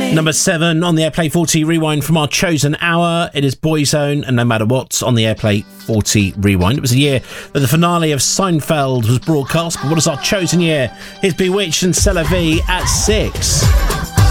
Number 7 on the Airplay 40 Rewind from our chosen hour. It is Boyzone and No Matter What on the Airplay 40 Rewind. It was a year that the finale of Seinfeld was broadcast, but what is our chosen year? Here's Bewitched and C'est La Vie at 6.